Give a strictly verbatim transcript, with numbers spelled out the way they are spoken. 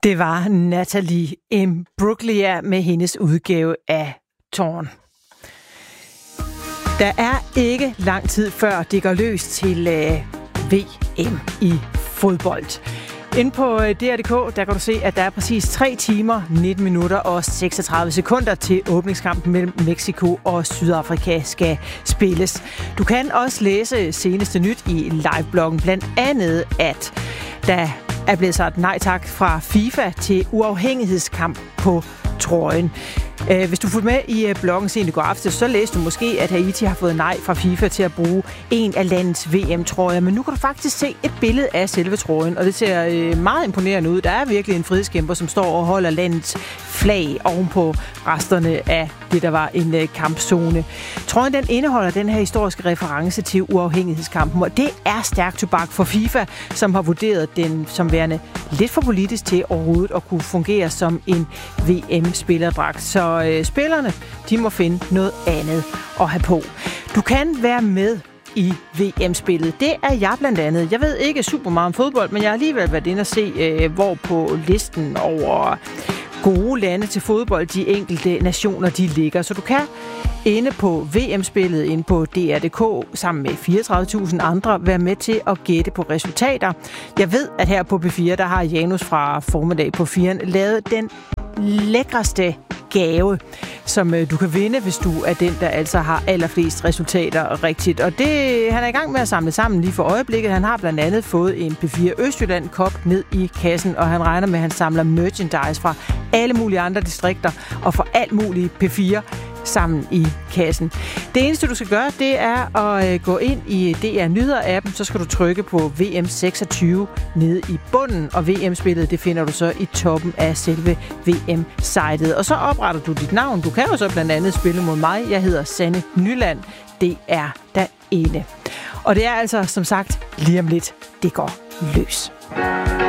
Det var Natalie Imbruglia med hendes udgave af Torn. Der er ikke lang tid før det går løs til øh, V M i fodbold. Inde på D R punktum D K, der kan du se, at der er præcis tre timer, nitten minutter og seksogtredive sekunder til åbningskampen mellem Mexico og Sydafrika skal spilles. Du kan også læse seneste nyt i livebloggen, blandt andet, at der er blevet sagt nej tak fra FIFA til uafhængighedskamp på trøjen. Hvis du fulgte med i bloggen sent i går aftes, så læste du måske, at Haiti har fået nej fra FIFA til at bruge en af landets V M-trøjer. Men nu kan du faktisk se et billede af selve trøjen, og det ser meget imponerende ud. Der er virkelig en frihedskæmper, som står og holder landets flag ovenpå resterne af det, der var en kampzone. Trøjen, den indeholder den her historiske reference til uafhængighedskampen, og det er stærkt tobak for FIFA, som har vurderet den som værende lidt for politisk til overhovedet at kunne fungere som en V M-spillerdragt. Så øh, spillerne, de må finde noget andet at have på. Du kan være med i V M-spillet. Det er jeg blandt andet. Jeg ved ikke super meget om fodbold, men jeg har alligevel været inde og se, øh, hvor på listen over gode lande til fodbold de enkelte nationer, de ligger. Så du kan inde på V M-spillet, inde på D R punktum D K, sammen med fireogtredive tusind andre, være med til at gætte på resultater. Jeg ved, at her på P fire, der har Janus fra Formiddag på firen lavet den lækreste gave, som øh, du kan vinde, hvis du er den, der altså har allerflest resultater rigtigt. Og det, han er i gang med at samle sammen lige for øjeblikket. Han har blandt andet fået en P fire Østjylland Cup ned i kassen, og han regner med, at han samler merchandise fra alle mulige andre distrikter og fra alt muligt P fire sammen i kassen. Det eneste, du skal gøre, det er at øh, gå ind i D R Nyheder-appen, så skal du trykke på V M seksogtyve nede i bunden, og V M-spillet, det finder du så i toppen af selve V M-sitet. Og så opretter du dit navn. Du kan jo så blandt andet spille mod mig. Jeg hedder Sanne Nyland. Det er derinde. Og det er altså, som sagt, lige om lidt, det går løs.